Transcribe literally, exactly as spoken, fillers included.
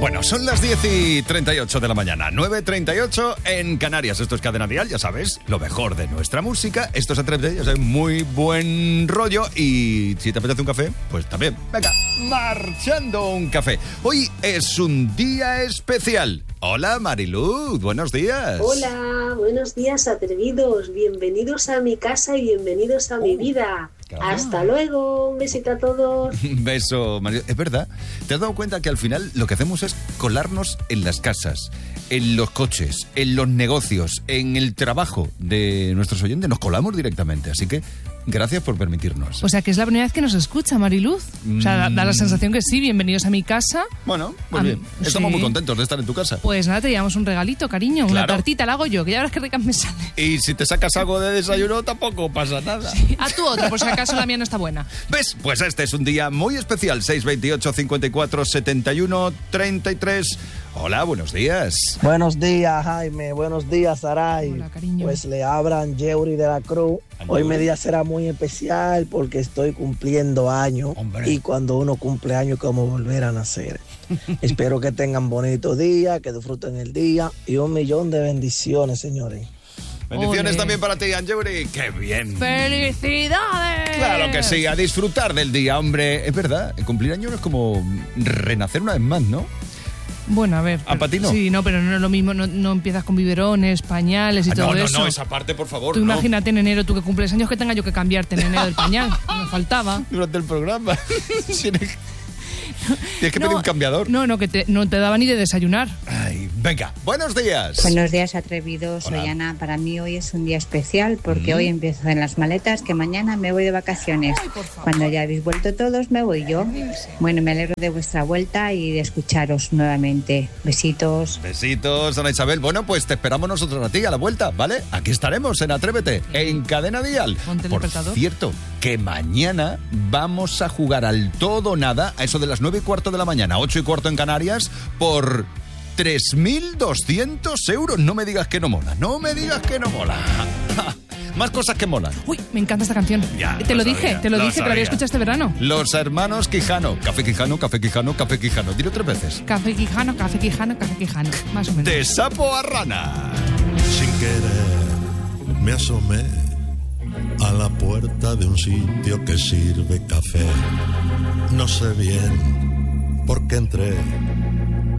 Bueno, son las diez y treinta y ocho de la mañana, nueve y treinta y ocho en Canarias. Esto es Cadena Dial, ya sabes, lo mejor de nuestra música. Esto es Atrévete, ya sabes, muy buen rollo. Y si te apetece un café, pues también. Venga, marchando un café. Hoy es un día especial. Hola, Mariluz, buenos días. Hola, buenos días, atrevidos. Bienvenidos a mi casa y bienvenidos a mi vida. Claro. Hasta luego, un besito a todos. Un beso, Mariluz. Es verdad, ¿te has dado cuenta que al final lo que hacemos es colarnos en las casas, en los coches, en los negocios, en el trabajo de nuestros oyentes? Nos colamos directamente, así que gracias por permitirnos. O sea, que es la primera vez que nos escucha, Mariluz. O sea, da, da la sensación que sí, bienvenidos a mi casa. Bueno, muy a bien. mí, Estamos sí. muy contentos de estar en tu casa. Pues nada, te llevamos un regalito, cariño, Claro. una tartita, la hago yo, que ya verás que rica me sale. Y si te sacas algo de desayuno, tampoco pasa nada. Sí. A tu otra, por si acaso la mía no está buena. ¿Ves? Pues este es un día muy especial. seis veintiocho, cincuenta y cuatro, setenta y uno, treinta y tres. Hola, buenos días. Buenos días, Jaime. Buenos días, Saray. Hola, cariño. Pues le hablan Yeuri de la Cruz. Hoy mi día será muy especial porque estoy cumpliendo años. Hombre. Y cuando uno cumple años, como volver a nacer. Espero que tengan bonito día, que disfruten el día y un millón de bendiciones, señores. Bendiciones Ole. también para ti, Angeuri. ¡Qué bien! ¡Felicidades! Claro que sí, a disfrutar del día, hombre. Es verdad, el cumplir años es como renacer una vez más, ¿no? Bueno, a ver. ¿A para ti no? Sí, no, pero no es lo mismo, no, no empiezas con biberones, pañales y Ah, todo no, no, eso. no, esa parte, por favor, Tú no. imagínate en enero, tú que cumples años, que tenga yo que cambiarte en enero el pañal. Me faltaba. Durante el programa. Tienes Tienes que No, pedir un cambiador. No, no, que te, no te daba ni de desayunar. Ay, venga, buenos días. Buenos días, atrevidos. Hola. Soy Ana. Para mí hoy es un día especial porque Mm. hoy empiezo en las maletas que mañana me voy de vacaciones. Ay, por favor. Cuando ya habéis vuelto todos, me voy yo. Bueno, me alegro de vuestra vuelta y de escucharos nuevamente. Besitos. Besitos, Ana Isabel. Bueno, pues te esperamos nosotros a ti a la vuelta, ¿vale? Aquí estaremos en Atrévete, en Cadena Dial. Ponte el Por despertador. cierto, que mañana vamos a jugar al todo o nada, a eso de las nueve y cuarto de la mañana, ocho y cuarto en Canarias, por tres mil doscientos euros. No me digas que no mola, no me digas que no mola. Más cosas que molan. Uy, me encanta esta canción. Ya, te lo lo, dije, sabía, te lo, lo dije, que la sabía. había escuchado este verano. Los hermanos Quijano. Café Quijano, Café Quijano, Café Quijano. Dilo tres veces. Café Quijano, café Quijano, café Quijano. Más o menos. De sapo a rana. Sin querer me asomé a la puerta de un sitio que sirve café. No sé bien por qué entré,